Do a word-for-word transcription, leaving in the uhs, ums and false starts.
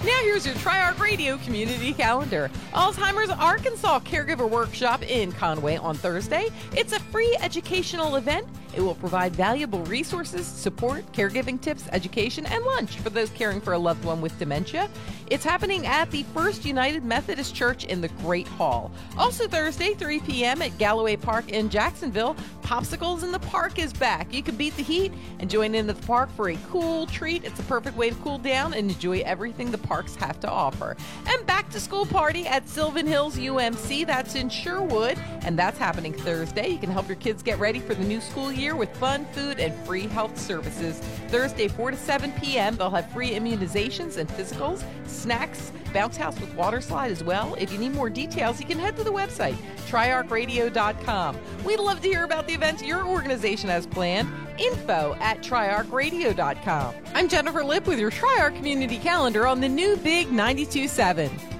Now here's your TriArc Radio Community Calendar. Alzheimer's Arkansas Caregiver Workshop in Conway on Thursday. It's a free educational event. It will provide valuable resources, support, caregiving tips, education, and lunch for those caring for a loved one with dementia. It's happening at the First United Methodist Church in the Great Hall. Also Thursday, three p.m. at Galloway Park in Jacksonville, Popsicles in the Park is back. You can beat the heat and join in at the park for a cool treat. It's a perfect way to cool down and enjoy everything the parks have to offer. And back to school party at Sylvan Hills U M C. That's in Sherwood, and that's happening Thursday. You can help your kids get ready for the new school year with fun, food, and free health services. Thursday, four to seven p.m. They'll have free immunizations and physicals, snacks, bounce house with water slide as well. If you need more details, you can head to the website, tri arc radio dot com. We'd love to hear about the events your organization has planned. Info at tri arc radio dot com. I'm Jennifer Lipp with your TriArc Community Calendar on the new Big ninety-two point seven.